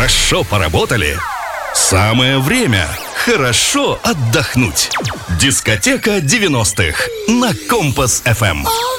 Хорошо поработали? Самое время хорошо отдохнуть. Дискотека 90-х на Компас FM.